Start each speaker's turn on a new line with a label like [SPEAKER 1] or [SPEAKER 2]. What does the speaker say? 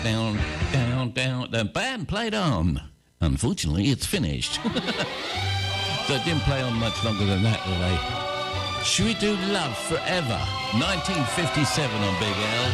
[SPEAKER 1] Down, down, down. The band played on. Unfortunately, it's finished. So it didn't play on much longer than that, really. Should we do Love Forever? 1957 on Big L.